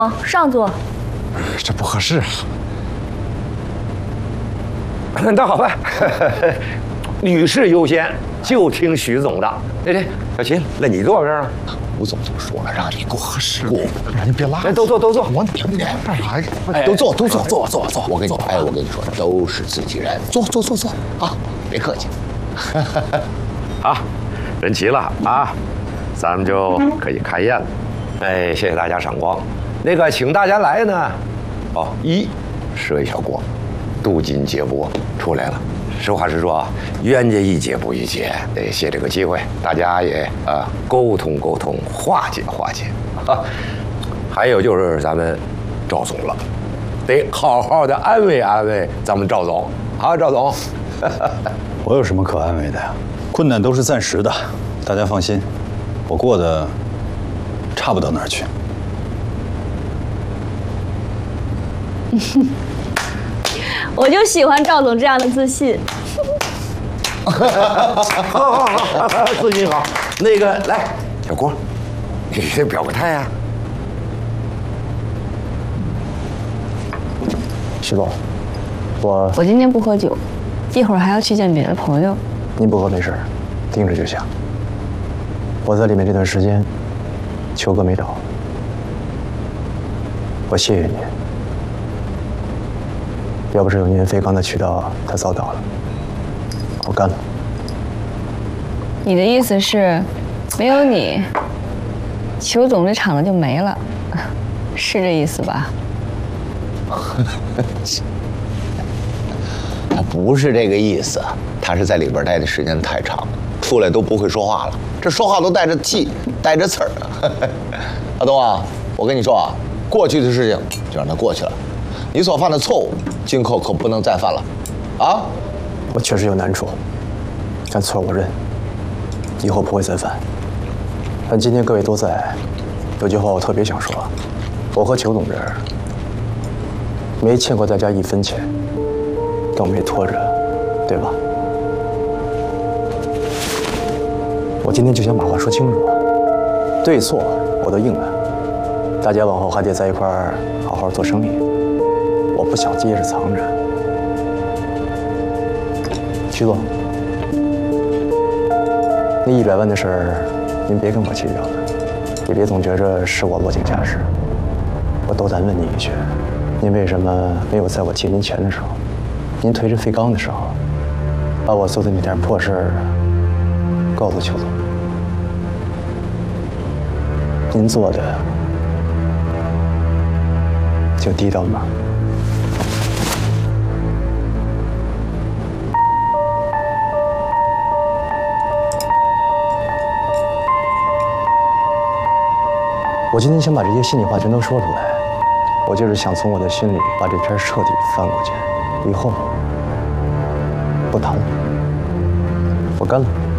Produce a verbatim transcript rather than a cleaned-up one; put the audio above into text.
哦，上座。 这不合适啊。 那好吧，女士优先，就听徐总的。对对，小秦，那你坐这儿了。 吴总就说了，让你过合适过，让你别拉。 哎，都坐都坐。 我你干啥呀？都坐都坐坐坐坐。我跟你哎，我跟你说，都是自己人，坐坐坐坐啊，别客气。 好，人齐了啊，咱们就可以开宴了。哎，谢谢大家赏光。那个，请大家来呢，哦，一是魏小国，镀金接钵出来了。实话实说啊，冤家宜解不宜结，得借这个机会，大家也啊沟通沟通，化解化解啊。还有就是咱们赵总了，得好好的安慰安慰咱们赵总啊，赵总。 我有什么可安慰的呀？困难都是暂时的，大家放心，我过得差不到哪儿去。 我就喜欢赵总这样的自信。 好好好，自信好。那个，来，小郭，你得表个态啊。 徐总，我我今天不喝酒，一会儿还要去见别的朋友。 您不喝没事，盯着就行。我在里面这段时间，球哥没倒，我谢谢您。要不是有您飞刚的渠道，他早倒了。我干了。 你的意思是，没有你，裘总这场子就没了，是这意思吧？ 他不是这个意思，他是在里边待的时间太长了，出来都不会说话了，这说话都带着气，带着刺儿。阿东啊，我跟你说啊，过去的事情就让它过去了，你所犯的错误，今后可不能再犯了，啊？ 我确实有难处，但错我认，以后不会再犯。但今天各位都在，有句话我特别想说，我和裘总这儿没欠过大家一分钱，更没拖着，对吧？我今天就想把话说清楚，对错我都应了，大家往后还得在一块儿好好做生意，我不想掖着藏着。徐总，那一百万的事儿，您别跟我计较了，也别总觉着是我落井下石。我斗胆问您一句，您为什么没有在我借您钱的时候，您推着费刚的时候，把我做的那点破事儿告诉裘总？您做的就低到哪儿？我今天想把这些心里话全都说出来，我就是想从我的心里把这篇彻底翻过去，以后不谈了，我干了。